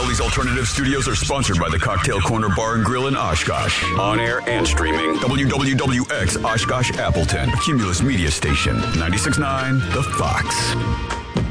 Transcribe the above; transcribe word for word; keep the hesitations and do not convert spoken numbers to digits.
Philly's Alternative Studios are sponsored by the Cocktail Corner Bar and Grill in Oshkosh. On air and streaming. W W W X Oshkosh Appleton. Cumulus Media Station. ninety-six point nine The Fox.